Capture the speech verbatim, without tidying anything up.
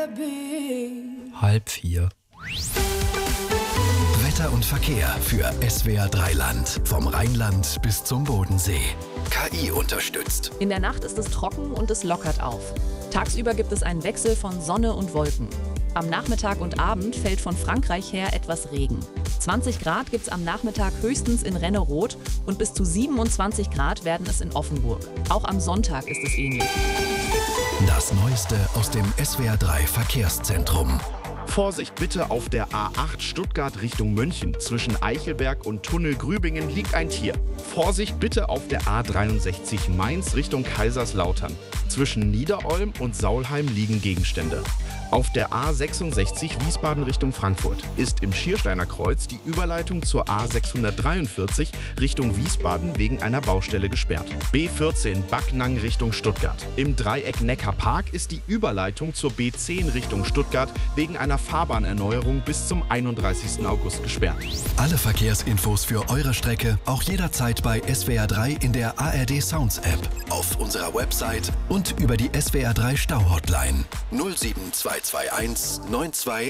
Halb vier. Wetter und Verkehr für S W R drei Land. Vom Rheinland bis zum Bodensee. K I unterstützt. In der Nacht ist es trocken und es lockert auf. Tagsüber gibt es einen Wechsel von Sonne und Wolken. Am Nachmittag und Abend fällt von Frankreich her etwas Regen. zwanzig Grad gibt es am Nachmittag höchstens in Renneroth und bis zu siebenundzwanzig Grad werden es in Offenburg. Auch am Sonntag ist es ähnlich. Das Neueste aus dem S W R drei Verkehrszentrum. Vorsicht bitte, auf der A acht Stuttgart Richtung München. Zwischen Eichelberg und Tunnel Grübingen liegt ein Tier. Vorsicht bitte auf der A dreiundsechzig Mainz Richtung Kaiserslautern. Zwischen Niederolm und Saulheim liegen Gegenstände. Auf der A sechsundsechzig Wiesbaden Richtung Frankfurt ist im Schiersteiner Kreuz die Überleitung zur A sechshundertdreiundvierzig Richtung Wiesbaden wegen einer Baustelle gesperrt. B vierzehn Backnang Richtung Stuttgart. Im Dreieck Neckarpark ist die Überleitung zur B zehn Richtung Stuttgart wegen einer Fahrbahnerneuerung bis zum einunddreißigsten August gesperrt. Alle Verkehrsinfos für eure Strecke auch jederzeit bei S W R drei in der A R D Sounds App, auf unserer Website und über die S W R drei Stau Hotline null sieben zwei zwei eins neun zwei